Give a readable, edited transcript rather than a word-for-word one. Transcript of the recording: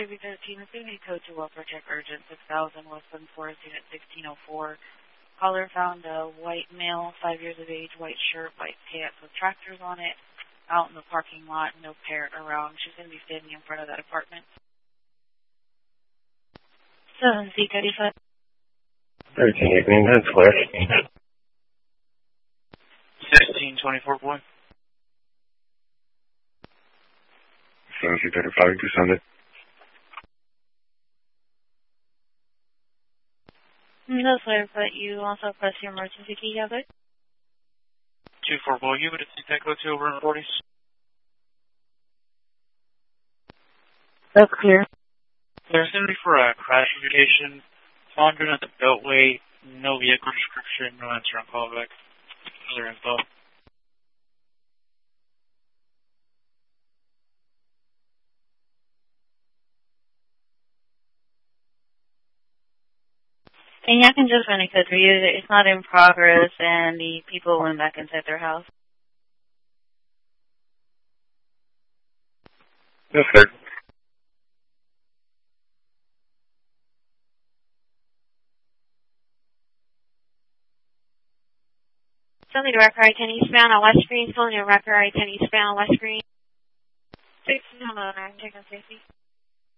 313 is going to be code to welfare check urgent 6000 West 7 unit 1604. Caller found a white male, 5 years of age, white shirt, white pants with tractors on it, out in the parking lot, no parent around. She's going to be standing in front of that apartment. 7C35. 13 evening, that's clear. 1624 boy. 7C35, descended. No, sir, but you also press your emergency key, have it? 24 boy, you would take that go to over in 40s. That's clear. There's going to be for a crash indication. Wandering at the Beltway, no vehicle description, no answer on callback. Other info. And I can just run a code for you. It's not in progress, and the people went back inside their house. Yes, sir. Something to record I-10 eastbound on West Green. Still in your record I-10 eastbound on West Green. 6 no, check on safety.